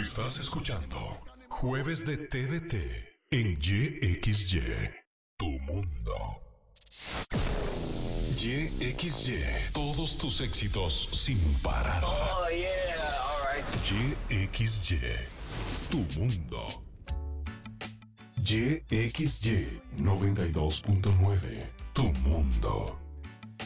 Estás escuchando Jueves de TVT en YXY, tu mundo. YXY, todos tus éxitos sin parar. Oh, yeah, alright. YXY, tu mundo. YXY 92.9, tu mundo.